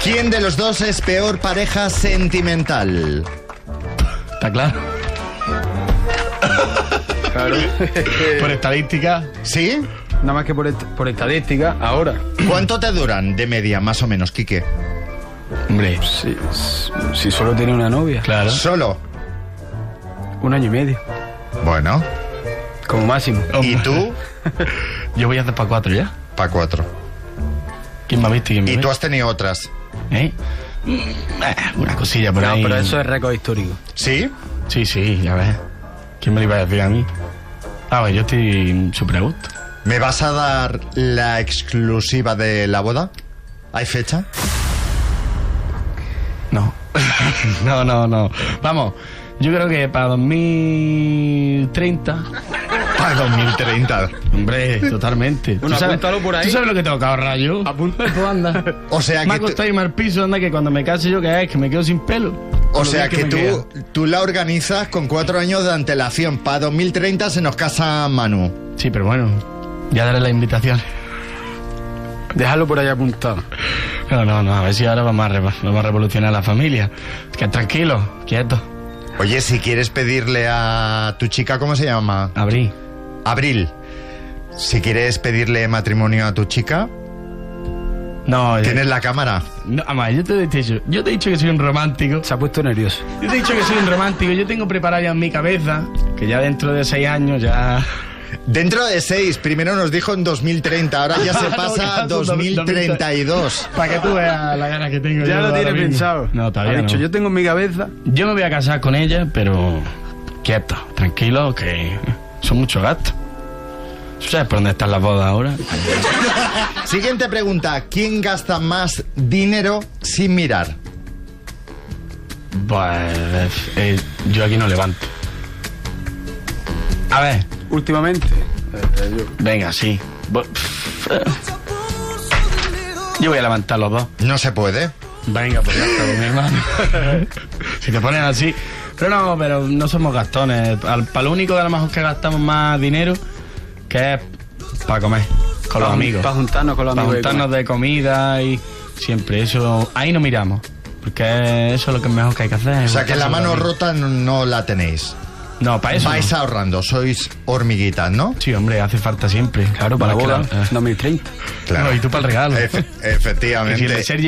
¿Quién de los dos es peor pareja sentimental? ¿Está claro? Claro. Por estadística. ¿Sí? Nada más que por estadística, ahora. ¿Cuánto te duran de media, más o menos, Quique? Hombre, Si solo tiene una novia. claro. ¿Solo? 1 año y medio, Bueno. como máximo. ¿Y tú? Yo voy a hacer para 4 ya. Pa' 4. ¿Quién me ha visto y quién me ¿Y ve? tú has tenido otras? ¿Eh? Una cosilla por No, ahí. pero eso es récord histórico. ¿Sí? Sí, ya ves. ¿Quién me lo iba a decir a mí? Pues yo estoy súper a gusto. ¿Me vas a dar la exclusiva de la boda? ¿Hay fecha? No. No. Vamos, yo creo que para 2030... Para 2030. Hombre, totalmente. Bueno, apúntalo por ahí. ¿Tú sabes lo que tengo que ahorrar yo? Apúntalo. Pues anda. O sea Me ha que tú- costado irme al piso, anda, que cuando me case yo, ¿qué es? Que me quedo sin pelo. O Con lo sea bien que me queda. tú la organizas con 4 años de antelación. Para 2030 se nos casa Manu. Sí, pero bueno, ya daré la invitación. Déjalo por ahí apuntado. No, a ver si ahora vamos a revolucionar la familia. Que tranquilo, quieto. Oye, si quieres pedirle a tu chica, ¿cómo se llama? Abrí. Abril. Si quieres pedirle matrimonio a tu chica, No, tienes la cámara. no, ama, yo te he dicho que soy un romántico. Se ha puesto nervioso. Yo te he dicho que soy un romántico. Yo tengo preparado ya en mi cabeza que ya dentro de 6 años ya... Dentro de 6, primero nos dijo en 2030, ahora ya se pasa a 2032. Para que tú veas la gana que tengo. Ya yo lo ahora tiene mismo. pensado. No, Ha todavía dicho, no. yo tengo en mi cabeza. Yo me voy a casar con ella, pero quieto, tranquilo, que son muchos gastos. ¿Tú sabes por dónde están las bodas ahora? Siguiente pregunta, ¿quién gasta más dinero sin mirar? Pues yo aquí no levanto. A ver, Últimamente. Yo. venga, sí. Yo voy a levantar los dos. No se puede. Venga, pues ya está, mi hermano. Si te pones así. Pero no somos gastones. Para lo único que a lo mejor que gastamos más dinero, que es para comer con los amigos. Para juntarnos con los Para amigos. juntarnos de comida y siempre eso. Ahí no miramos. Porque eso es lo que es mejor que hay que hacer. O sea que la juntarse mano con los amigos. rota no la tenéis. No, para eso. Vais no. ahorrando, sois hormiguitas, ¿no? Sí, hombre, hace falta siempre. Claro, para la No, es boda. que la- 2030. Claro. No, y tú para el regalo. Efectivamente. Y si el de Sergi